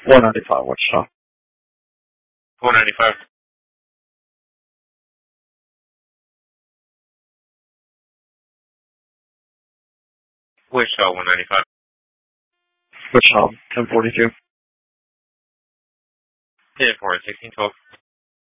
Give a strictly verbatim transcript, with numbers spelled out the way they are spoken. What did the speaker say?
one ninety-five, Wichita. one ninety-five. Wichita, one ninety-five. Wichita, ten forty-two. ten four, sixteen twelve.